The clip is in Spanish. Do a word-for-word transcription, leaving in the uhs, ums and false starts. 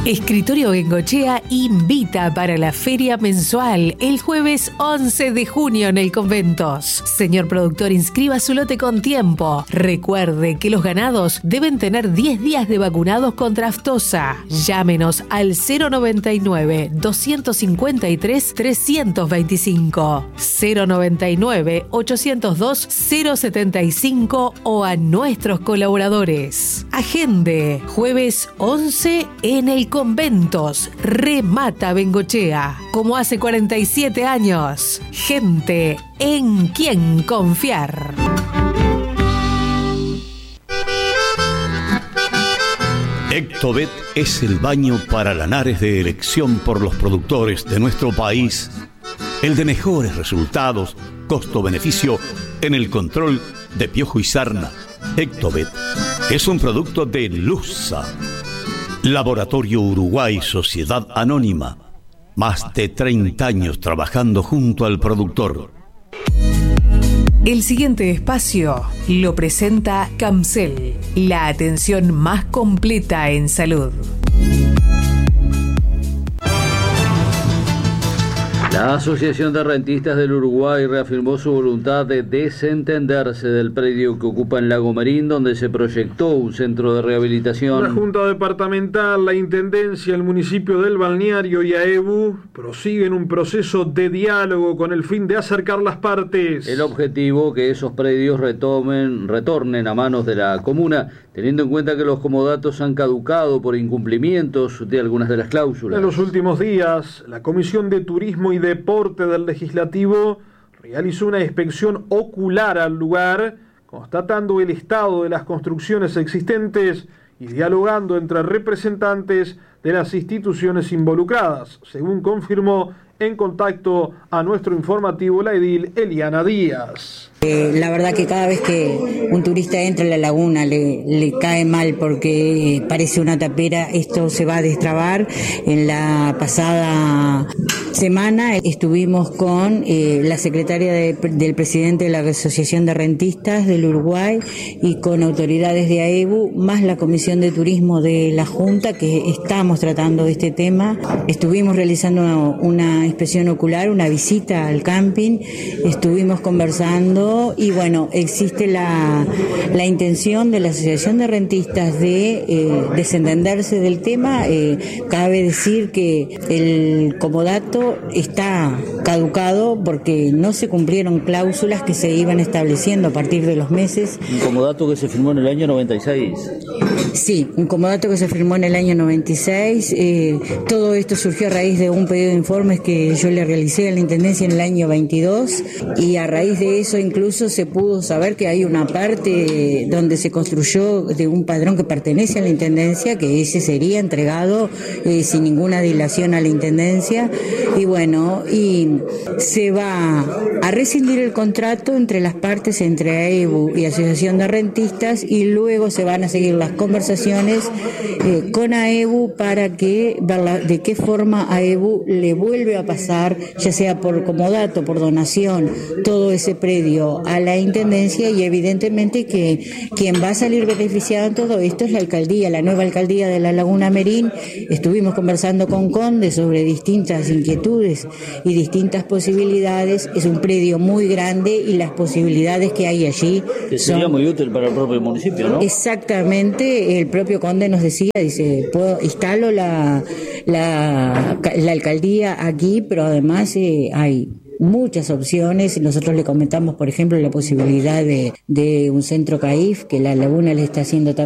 Escritorio Bengochea invita para la feria mensual el jueves once de junio en el Conventos. Señor productor, inscriba su lote con tiempo. Recuerde que los ganados deben tener diez días de vacunados contra aftosa. Llámenos al cero noventa y nueve, doscientos cincuenta y tres, trescientos veinticinco, cero noventa y nueve, ochocientos dos, cero setenta y cinco o a nuestros colaboradores. Agende, jueves once en el Conventos. Remata Bengochea, como hace cuarenta y siete años. Gente en quien confiar. Ectovet es el baño para lanares de elección por los productores de nuestro país. El de mejores resultados, costo-beneficio en el control de piojo y sarna. Ectovet es un producto de Lusa. Laboratorio Uruguay Sociedad Anónima. Más de treinta años trabajando junto al productor. El siguiente espacio lo presenta Camcel, la atención más completa en salud. La Asociación de Rentistas del Uruguay reafirmó su voluntad de desentenderse del predio que ocupa en Lago Merín, donde se proyectó un centro de rehabilitación. La Junta Departamental, la Intendencia, el municipio del Balneario y AEBU prosiguen un proceso de diálogo con el fin de acercar las partes. El objetivo, que esos predios retomen, retornen a manos de la comuna, teniendo en cuenta que los comodatos han caducado por incumplimientos de algunas de las cláusulas. En los últimos días, la Comisión de Turismo y Deporte del Legislativo realizó una inspección ocular al lugar, constatando el estado de las construcciones existentes y dialogando entre representantes de las instituciones involucradas, según confirmó en contacto a nuestro informativo la edil Eliana Díaz. Eh, la verdad que cada vez que un turista entra a la laguna le, le cae mal porque parece una tapera. Esto se va a destrabar. En la pasada semana estuvimos con eh, la secretaria de, del presidente de la Asociación de Rentistas del Uruguay y con autoridades de AEBU, más la Comisión de Turismo de la Junta, que estamos tratando este tema. Estuvimos realizando una inspección ocular, una visita al camping, estuvimos conversando y bueno, existe la, la intención de la Asociación de Rentistas de eh, desentenderse del tema. Eh, cabe decir que el comodato está caducado porque no se cumplieron cláusulas que se iban estableciendo a partir de los meses. Un comodato que se firmó en el año noventa y seis. Sí, un comodato que se firmó en el año noventa y seis. Eh, todo esto surgió a raíz de un pedido de informes que yo le realicé a la Intendencia en el año veintidós y a raíz de eso incluso se pudo saber que hay una parte donde se construyó de un padrón que pertenece a la Intendencia, que ese sería entregado eh, sin ninguna dilación a la Intendencia, y bueno, y se va a rescindir el contrato entre las partes, entre AEBU y Asociación de Rentistas, y luego se van a seguir las conversaciones eh, con AEBU para que ver la, de qué forma AEBU le vuelve a pasar, ya sea por comodato, por donación, todo ese predio a la Intendencia, y evidentemente que quien va a salir beneficiado en todo esto es la alcaldía, la nueva alcaldía de la Laguna Merín. Estuvimos conversando con Conde sobre distintas inquietudes y distintas posibilidades. Es un predio muy grande y las posibilidades que hay allí que sería son... muy útil para el propio municipio, ¿no? Exactamente, el propio Conde nos decía, dice, puedo instalo la, la, la alcaldía aquí, pero además eh, hay muchas opciones. Nosotros le comentamos, por ejemplo, la posibilidad de, de un centro CAIF, que la Laguna le está haciendo también